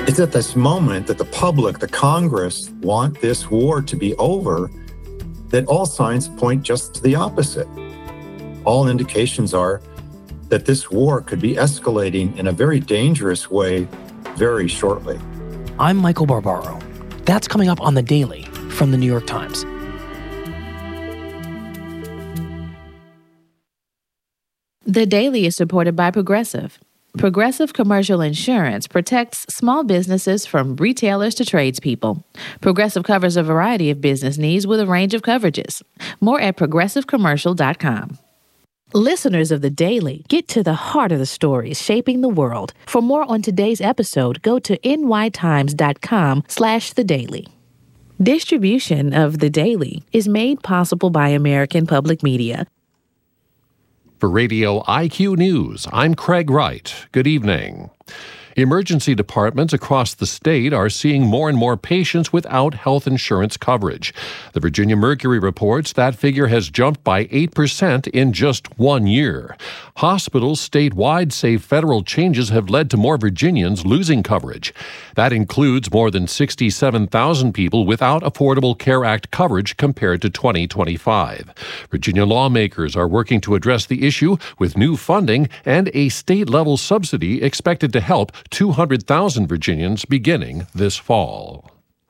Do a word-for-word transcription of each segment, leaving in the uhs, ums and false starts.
It's at this moment that the public, the Congress, want this war to be over, that all signs point just to the opposite. All indications are that this war could be escalating in a very dangerous way very shortly. I'm Michael Barbaro. That's coming up on The Daily from The New York Times. The Daily is supported by Progressive. Progressive Commercial Insurance protects small businesses from retailers to tradespeople. Progressive covers a variety of business needs with a range of coverages. More at progressive commercial dot com. Listeners of The Daily, get to the heart of the stories shaping the world. For more on today's episode, go to nytimes.com slash The Daily. Distribution of The Daily is made possible by American Public Media. For Radio I Q News, I'm Craig Wright. Good evening. Emergency departments across the state are seeing more and more patients without health insurance coverage. The Virginia Mercury reports that figure has jumped by eight percent in just one year. Hospitals statewide say federal changes have led to more Virginians losing coverage. That includes more than sixty-seven thousand people without Affordable Care Act coverage compared to twenty twenty-five. Virginia lawmakers are working to address the issue with new funding and a state-level subsidy expected to help two hundred thousand Virginians beginning this fall.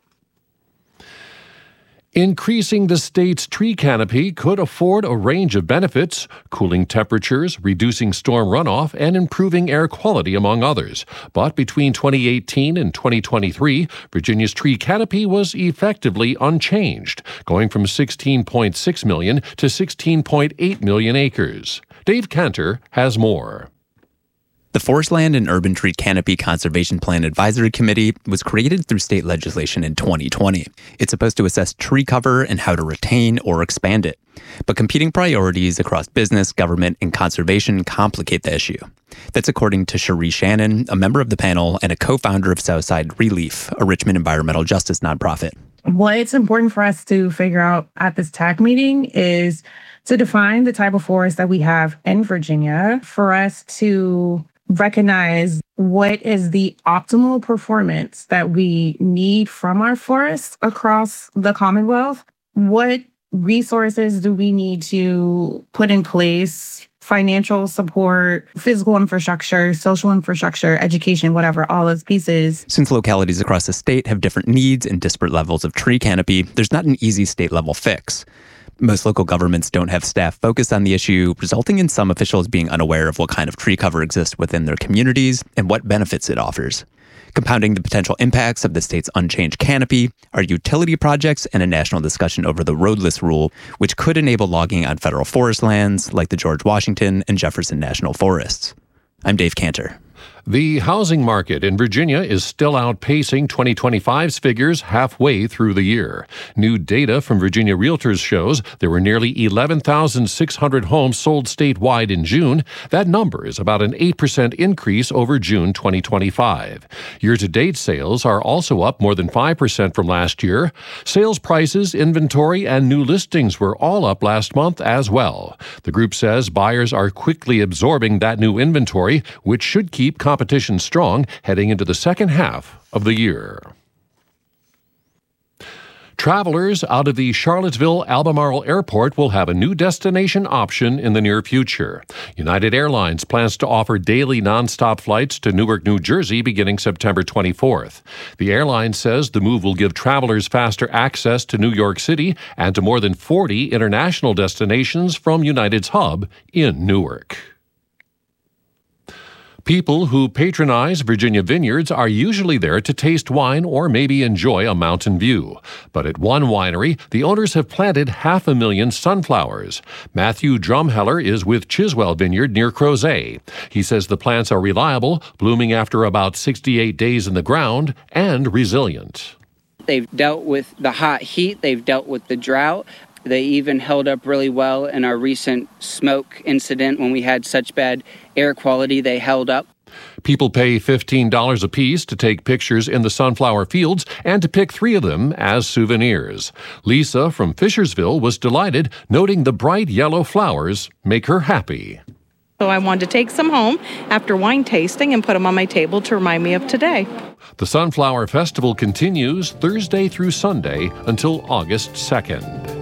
Increasing the state's tree canopy could afford a range of benefits: cooling temperatures, reducing storm runoff, and improving air quality, among others. But between twenty eighteen and twenty twenty-three, Virginia's tree canopy was effectively unchanged, going from sixteen point six million to sixteen point eight million acres. Dave Cantor has more. The Forest Land and Urban Tree Canopy Conservation Plan Advisory Committee was created through state legislation in twenty twenty. It's supposed to assess tree cover and how to retain or expand it. But competing priorities across business, government, and conservation complicate the issue. That's according to Cherie Shannon, a member of the panel and a co-founder of Southside Relief, a Richmond environmental justice nonprofit. What's important for us to figure out at this TAC meeting is to define the type of forest that we have in Virginia, for us to recognize what is the optimal performance that we need from our forests across the Commonwealth. What resources do we need to put in place? Financial support, physical infrastructure, social infrastructure, education, whatever, all those pieces. Since localities across the state have different needs and disparate levels of tree canopy, there's not an easy state-level fix. Most local governments don't have staff focused on the issue, resulting in some officials being unaware of what kind of tree cover exists within their communities and what benefits it offers. Compounding the potential impacts of the state's unchanged canopy are utility projects and a national discussion over the roadless rule, which could enable logging on federal forest lands like the George Washington and Jefferson National Forests. I'm Dave Cantor. The housing market in Virginia is still outpacing twenty twenty-five's figures halfway through the year. New data from Virginia Realtors shows there were nearly eleven thousand six hundred homes sold statewide in June. That number is about an eight percent increase over June twenty twenty-five. Year-to-date sales are also up more than five percent from last year. Sales prices, inventory, and new listings were all up last month as well. The group says buyers are quickly absorbing that new inventory, which should keep competition strong heading into the second half of the year. Travelers out of the Charlottesville-Albemarle Airport will have a new destination option in the near future. United Airlines plans to offer daily nonstop flights to Newark, New Jersey beginning September twenty-fourth. The airline says the move will give travelers faster access to New York City and to more than forty international destinations from United's hub in Newark. People who patronize Virginia vineyards are usually there to taste wine or maybe enjoy a mountain view. But at one winery, the owners have planted half a million sunflowers. Matthew Drumheller is with Chiswell Vineyard near Crozet. He says the plants are reliable, blooming after about sixty-eight days in the ground, and resilient. They've dealt with the hot heat, they've dealt with the drought. They even held up really well in our recent smoke incident when we had such bad air quality. They held up. People pay fifteen dollars apiece to take pictures in the sunflower fields and to pick three of them as souvenirs. Lisa from Fishersville was delighted, noting the bright yellow flowers make her happy. So I wanted to take some home after wine tasting and put them on my table to remind me of today. The Sunflower Festival continues Thursday through Sunday until August second.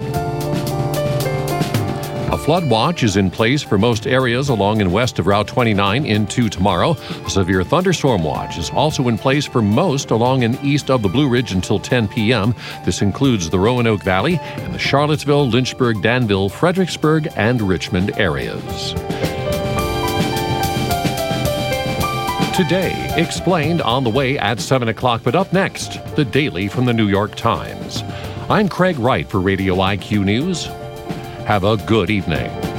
A flood watch is in place for most areas along and west of Route twenty-nine into tomorrow. A severe thunderstorm watch is also in place for most along and east of the Blue Ridge until ten p.m. This includes the Roanoke Valley and the Charlottesville, Lynchburg, Danville, Fredericksburg, and Richmond areas. Today, explained on the way at seven o'clock, but up next, the Daily from the New York Times. I'm Craig Wright for Radio I Q News. Have a good evening.